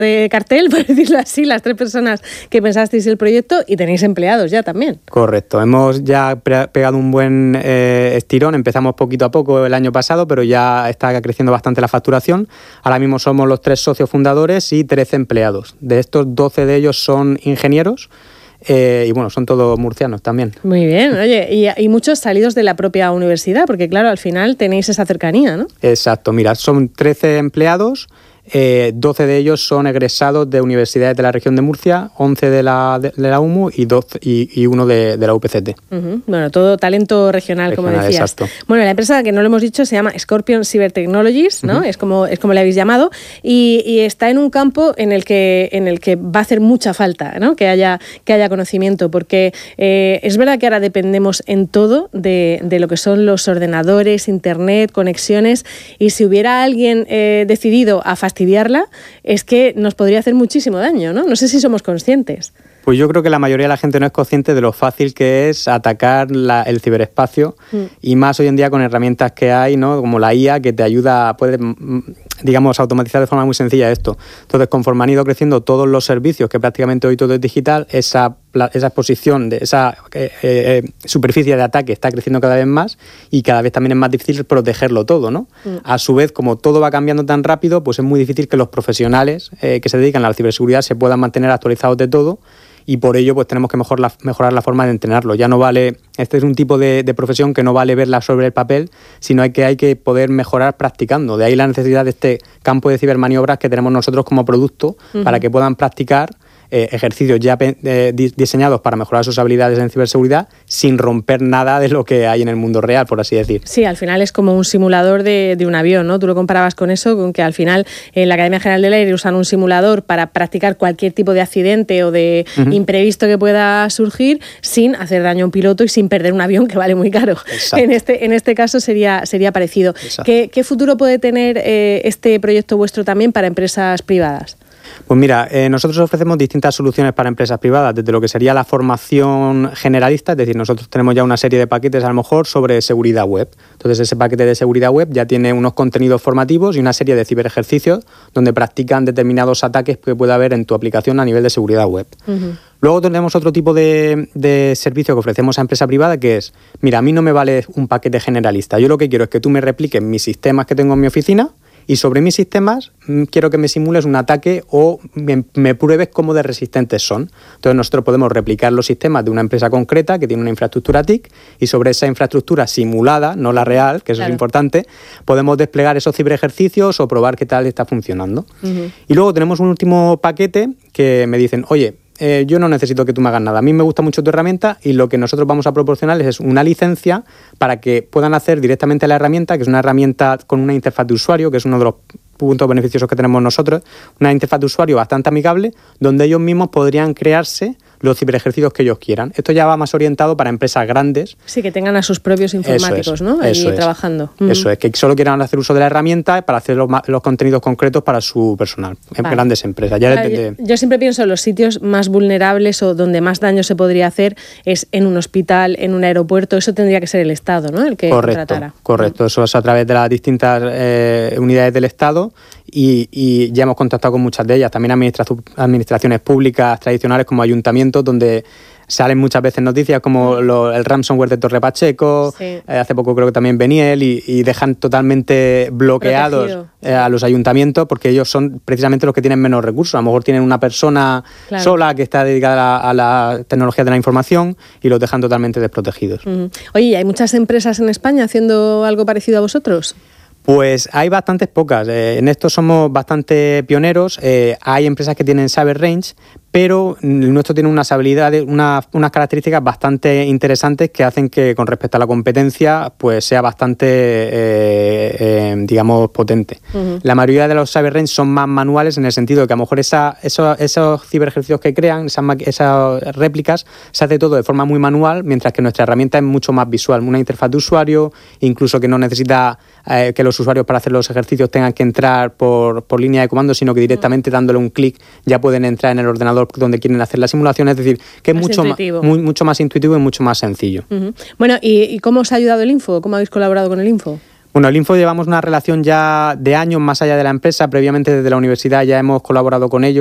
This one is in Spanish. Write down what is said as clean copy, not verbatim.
cartel, por decirlo así, las 3 personas que pensasteis el proyecto, y tenéis empleados ya también. Correcto, hemos ya pegado un buen estirón, empezamos poquito a poco el año pasado, pero ya está creciendo bastante la facturación. Ahora mismo somos los 3 socios fundadores y 13 empleados. De estos, 12 de ellos son ingenieros. Y bueno, son todos murcianos también. Muy bien, oye, y muchos salidos de la propia universidad, porque claro, al final tenéis esa cercanía, ¿no? Exacto, mira, son 13 empleados, 12 de ellos son egresados de universidades de la región de Murcia, 11 de la UMU y uno de la UPCT. Uh-huh. Bueno, todo talento regional, como decías. Exacto. Bueno, la empresa, que no lo hemos dicho, se llama Scorpion Cyber Technologies, ¿no? Uh-huh. Es como le habéis llamado, y está en un campo en el que va a hacer mucha falta, ¿no? Que haya conocimiento, porque es verdad que ahora dependemos en todo de lo que son los ordenadores, internet, conexiones, y si hubiera alguien decidido a fastidiarla, es que nos podría hacer muchísimo daño, ¿no? No sé si somos conscientes. Pues yo creo que la mayoría de la gente no es consciente de lo fácil que es atacar el ciberespacio, y más hoy en día con herramientas que hay, ¿no? Como la IA, que te ayuda, puede, digamos, automatizar de forma muy sencilla esto. Entonces, conforme han ido creciendo todos los servicios, que prácticamente hoy todo es digital, esa exposición, esa superficie de ataque está creciendo cada vez más, y cada vez también es más difícil protegerlo todo, ¿no? A su vez, como todo va cambiando tan rápido, pues es muy difícil que los profesionales que se dedican a la ciberseguridad se puedan mantener actualizados de todo. Y por ello pues tenemos que mejorar la forma de entrenarlo. Ya no vale, este es un tipo de profesión que no vale verla sobre el papel, sino hay que poder mejorar practicando. De ahí la necesidad de este campo de cibermaniobras que tenemos nosotros como producto, para que puedan practicar ejercicios ya diseñados para mejorar sus habilidades en ciberseguridad sin romper nada de lo que hay en el mundo real, por así decir. Sí, al final es como un simulador de un avión, ¿no? Tú lo comparabas con eso, con que al final en la Academia General del Aire usan un simulador para practicar cualquier tipo de accidente o de imprevisto que pueda surgir sin hacer daño a un piloto y sin perder un avión, que vale muy caro. En este caso sería parecido. ¿Qué futuro puede tener este proyecto vuestro también para empresas privadas? Pues mira, nosotros ofrecemos distintas soluciones para empresas privadas, desde lo que sería la formación generalista, es decir, nosotros tenemos ya una serie de paquetes a lo mejor sobre seguridad web. Entonces ese paquete de seguridad web ya tiene unos contenidos formativos y una serie de ciberejercicios donde practican determinados ataques que puede haber en tu aplicación a nivel de seguridad web. Uh-huh. Luego tenemos otro tipo de servicio que ofrecemos a empresa privada, que es, mira, a mí no me vale un paquete generalista, yo lo que quiero es que tú me repliques mis sistemas que tengo en mi oficina, y sobre mis sistemas quiero que me simules un ataque o me pruebes cómo de resistentes son. Entonces nosotros podemos replicar los sistemas de una empresa concreta que tiene una infraestructura TIC, y sobre esa infraestructura simulada, no la real, que eso es importante, podemos desplegar esos ciberejercicios o probar qué tal está funcionando. Uh-huh. Y luego tenemos un último paquete que me dicen, oye, yo no necesito que tú me hagas nada. A mí me gusta mucho tu herramienta, y lo que nosotros vamos a proporcionarles es una licencia para que puedan hacer directamente la herramienta, que es una herramienta con una interfaz de usuario, que es uno de los puntos beneficiosos que tenemos nosotros, una interfaz de usuario bastante amigable, donde ellos mismos podrían crearse los ciberejercicios que ellos quieran. Esto ya va más orientado para empresas grandes. Sí, que tengan a sus propios informáticos, ¿no? Allí trabajando. Eso es, que solo quieran hacer uso de la herramienta para hacer los contenidos concretos para su personal, en grandes empresas. Yo siempre pienso en los sitios más vulnerables o donde más daño se podría hacer es en un hospital, en un aeropuerto. Eso tendría que ser el Estado, ¿no? El que contratara. Correcto. Eso es a través de las distintas unidades del Estado, y ya hemos contactado con muchas de ellas, también administraciones públicas tradicionales como ayuntamientos, donde salen muchas veces noticias como el ransomware de Torre Pacheco, hace poco creo que también Beniel, y dejan totalmente bloqueados a los ayuntamientos, porque ellos son precisamente los que tienen menos recursos. A lo mejor tienen una persona sola que está dedicada a la tecnología de la información, y los dejan totalmente desprotegidos. Uh-huh. Oye, ¿hay muchas empresas en España haciendo algo parecido a vosotros? Pues hay bastantes pocas. En esto somos bastante pioneros. Hay empresas que tienen Cyber Range, pero el nuestro tiene unas habilidades, unas características bastante interesantes que hacen que, con respecto a la competencia, pues sea bastante, digamos, potente. Uh-huh. La mayoría de los Cyber Range son más manuales, en el sentido de que a lo mejor esos ciberejercicios que crean, esas réplicas, se hace todo de forma muy manual, mientras que nuestra herramienta es mucho más visual, una interfaz de usuario, incluso que no necesita que los usuarios para hacer los ejercicios tengan que entrar por línea de comando, sino que directamente dándole un clic ya pueden entrar en el ordenador donde quieren hacer la simulación. Es decir, que es mucho más intuitivo y mucho más sencillo. Uh-huh. Bueno, ¿y cómo os ha ayudado el Info? ¿Cómo habéis colaborado con el Info? Bueno, el Info llevamos una relación ya de años más allá de la empresa. Previamente desde la universidad ya hemos colaborado con ellos.